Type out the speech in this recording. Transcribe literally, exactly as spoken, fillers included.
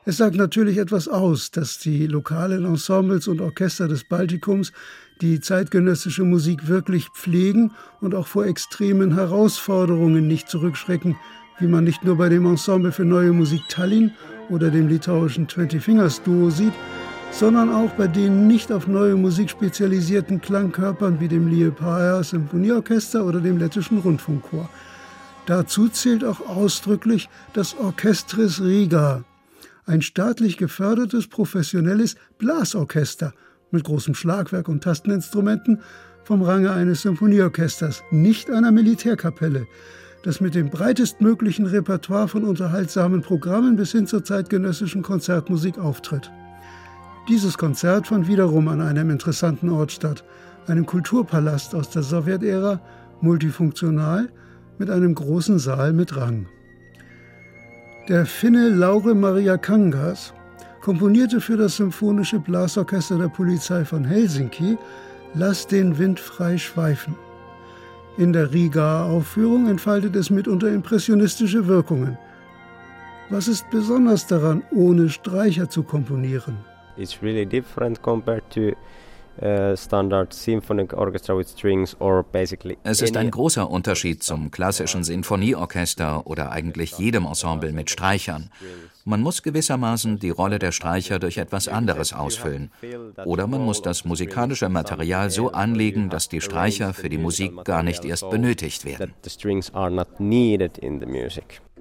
Es sagt natürlich etwas aus, dass die lokalen Ensembles und Orchester des Baltikums die zeitgenössische Musik wirklich pflegen und auch vor extremen Herausforderungen nicht zurückschrecken, wie man nicht nur bei dem Ensemble für Neue Musik Tallinn oder dem litauischen Twenty Fingers Duo sieht, sondern auch bei den nicht auf neue Musik spezialisierten Klangkörpern wie dem Liepāja Symphonieorchester oder dem lettischen Rundfunkchor. Dazu zählt auch ausdrücklich das Orchestris Riga, ein staatlich gefördertes, professionelles Blasorchester mit großem Schlagwerk und Tasteninstrumenten vom Range eines Symphonieorchesters, nicht einer Militärkapelle, das mit dem breitestmöglichen Repertoire von unterhaltsamen Programmen bis hin zur zeitgenössischen Konzertmusik auftritt. Dieses Konzert fand wiederum an einem interessanten Ort statt, einem Kulturpalast aus der Sowjetära, multifunktional, mit einem großen Saal mit Rang. Der Finne Lauri Maria Kangas komponierte für das Symphonische Blasorchester der Polizei von Helsinki »Lass den Wind frei schweifen«. In der Riga-Aufführung entfaltet es mitunter impressionistische Wirkungen. Was ist besonders daran, ohne Streicher zu komponieren? It's really different compared to uh, standard symphonic orchestra with strings or basically. Es ist ein großer Unterschied zum klassischen Sinfonieorchester oder eigentlich jedem Ensemble mit Streichern. Man muss gewissermaßen die Rolle der Streicher durch etwas anderes ausfüllen. Oder man muss das musikalische Material so anlegen, dass die Streicher für die Musik gar nicht erst benötigt werden.